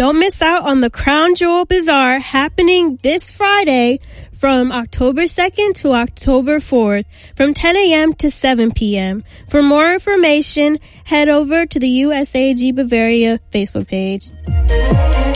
don't miss out on the Crown Jewel Bazaar happening this Friday from October 2nd to October 4th from 10 a.m. to 7 p.m. For more information, head over to the USAG Bavaria Facebook page.